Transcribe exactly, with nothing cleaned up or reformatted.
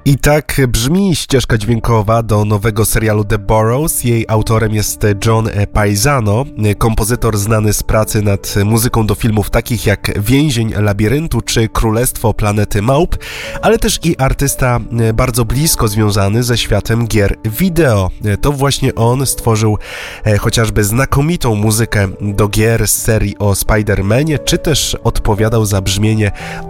I tak brzmi ścieżka dźwiękowa do nowego serialu The Burrows. Jej autorem jest John Paisano, kompozytor znany z pracy nad muzyką do filmów takich jak Więzień Labiryntu czy Królestwo Planety Małp, ale też i artysta bardzo blisko związany ze światem gier wideo. To właśnie on stworzył chociażby znakomitą muzykę do gier z serii o Spider-Manie, czy też odpowiadał za brzmienie